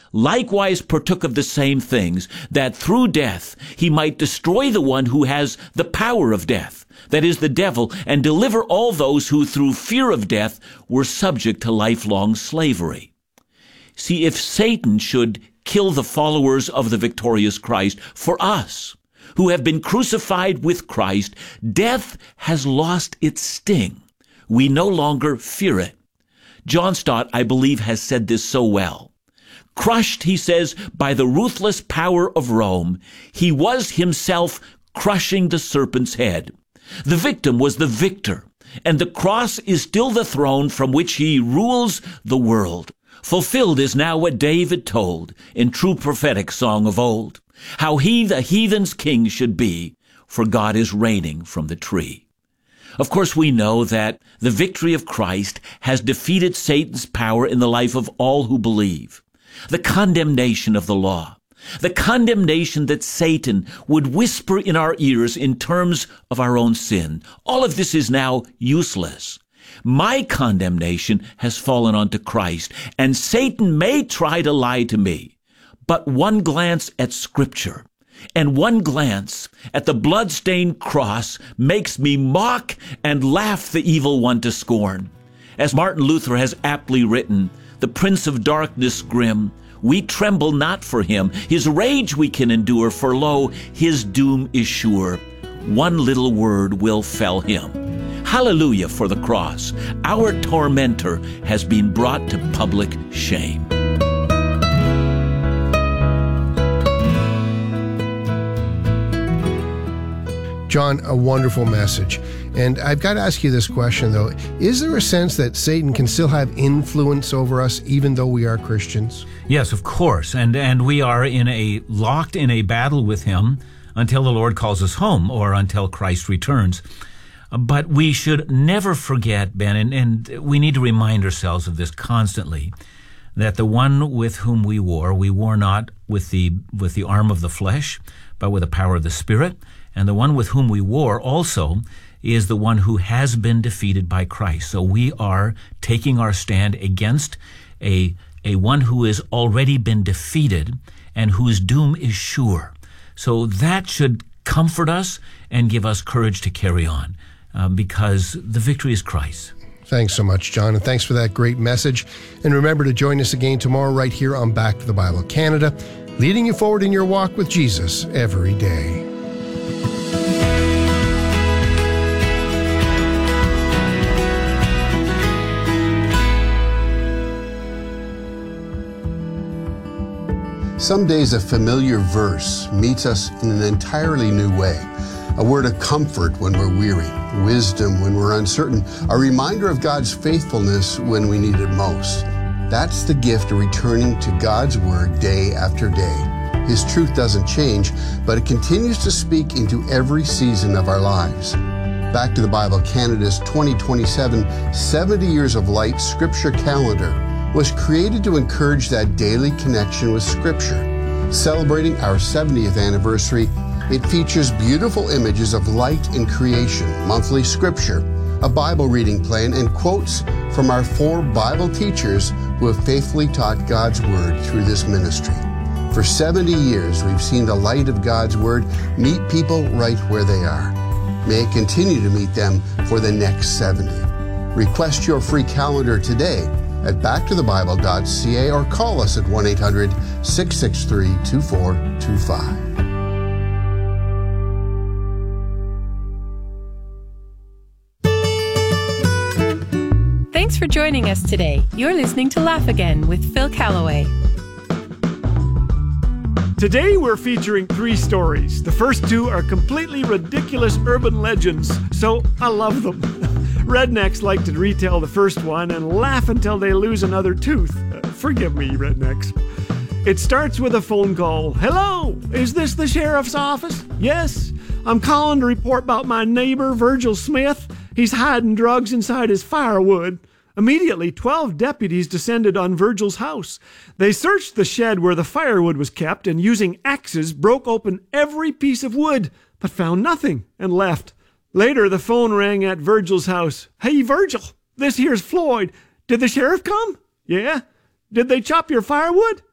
likewise partook of the same things, that through death he might destroy the one who has the power of death, that is, the devil, and deliver all those who through fear of death were subject to lifelong slavery. See, if Satan should kill the followers of the victorious Christ, for us, who have been crucified with Christ, death has lost its sting. We no longer fear it. John Stott, I believe, has said this so well. Crushed, he says, by the ruthless power of Rome, he was himself crushing the serpent's head. The victim was the victor, and the cross is still the throne from which he rules the world. Fulfilled is now what David told in true prophetic song of old, how he, the heathen's king, should be, for God is reigning from the tree. Of course, we know that the victory of Christ has defeated Satan's power in the life of all who believe. The condemnation of the law, the condemnation that Satan would whisper in our ears in terms of our own sin, all of this is now useless. My condemnation has fallen onto Christ, and Satan may try to lie to me, but one glance at Scripture and one glance at the blood-stained cross makes me mock and laugh the evil one to scorn. As Martin Luther has aptly written, the Prince of Darkness grim, we tremble not for him. His rage we can endure, for lo, his doom is sure. One little word will fell him. Hallelujah for the cross. Our tormentor has been brought to public shame. John, a wonderful message. And I've got to ask you this question, though. Is there a sense that Satan can still have influence over us even though we are Christians? Yes, of course. And we are locked in a battle with him until the Lord calls us home or until Christ returns. But we should never forget, Ben, and we need to remind ourselves of this constantly, that the one with whom we war not with the arm of the flesh, but with the power of the Spirit. And the one with whom we war also is the one who has been defeated by Christ. So we are taking our stand against a one who has already been defeated and whose doom is sure. So that should comfort us and give us courage to carry on because the victory is Christ. Thanks so much, John, and thanks for that great message. And remember to join us again tomorrow right here on Back to the Bible Canada, leading you forward in your walk with Jesus every day. Some days a familiar verse meets us in an entirely new way. A word of comfort when we're weary, wisdom when we're uncertain, a reminder of God's faithfulness when we need it most. That's the gift of returning to God's Word day after day. His truth doesn't change, but it continues to speak into every season of our lives. Back to the Bible Canada's 2027 70 Years of Light Scripture Calendar was created to encourage that daily connection with Scripture. Celebrating our 70th anniversary, it features beautiful images of light in creation, monthly Scripture, a Bible reading plan, and quotes from our 4 Bible teachers who have faithfully taught God's Word through this ministry. For 70 years, we've seen the light of God's Word meet people right where they are. May it continue to meet them for the next 70. Request your free calendar today at backtothebible.ca or call us at 1-800-663-2425. Thanks for joining us today. You're listening to Laugh Again with Phil Callaway. Today we're featuring 3 stories. The first 2 are completely ridiculous urban legends, so I love them. Rednecks like to retell the first one and laugh until they lose another tooth. Forgive me, rednecks. It starts with a phone call. Hello, is this the sheriff's office? Yes, I'm calling to report about my neighbor, Virgil Smith. He's hiding drugs inside his firewood. Immediately, 12 deputies descended on Virgil's house. They searched the shed where the firewood was kept and using axes broke open every piece of wood, but found nothing and left. Later, the phone rang at Virgil's house. Hey, Virgil, this here's Floyd. Did the sheriff come? Yeah. Did they chop your firewood?